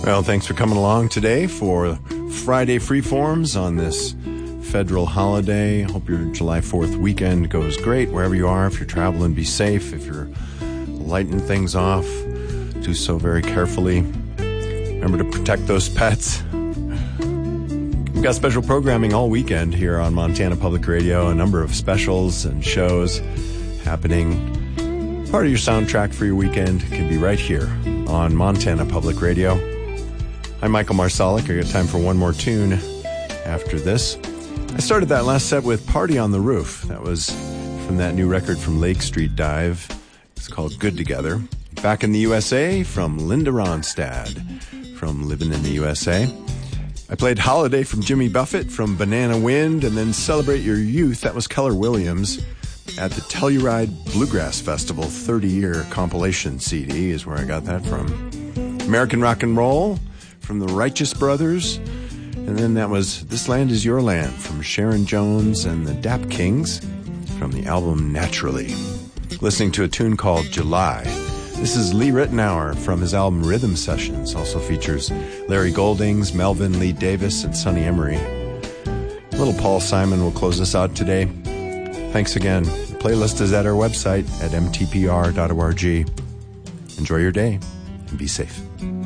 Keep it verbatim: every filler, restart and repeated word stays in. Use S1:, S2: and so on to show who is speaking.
S1: Well, thanks for coming along today for Friday Freeforms on this federal holiday. Hope your July fourth weekend goes great wherever you are. If you're traveling, be safe. If you're lighting things off, do so very carefully. Remember to protect those pets. We've got special programming all weekend here on Montana Public Radio. A number of specials and shows happening. Part of your soundtrack for your weekend can be right here on Montana Public Radio. I'm Michael Marsalic. I got time for one more tune after this. I started that last set with Party on the Roof. That was from that new record from Lake Street Dive. It's called Good Together. Back in the U S A from Linda Ronstadt from Living in the U S A. I played Holiday from Jimmy Buffett from Banana Wind, and then Celebrate Your Youth. That was Keller Williams at the Telluride Bluegrass Festival thirty-year compilation C D is where I got that from. American Rock and Roll from the Righteous Brothers. And then that was This Land Is Your Land from Sharon Jones and the Dap Kings from the album Naturally. Listening to a tune called July. This is Lee Ritenour from his album Rhythm Sessions. Also features Larry Goldings, Melvin Lee Davis, and Sonny Emery. Little Paul Simon will close us out today. Thanks again. The playlist is at our website at m t p r dot org. Enjoy your day and be safe.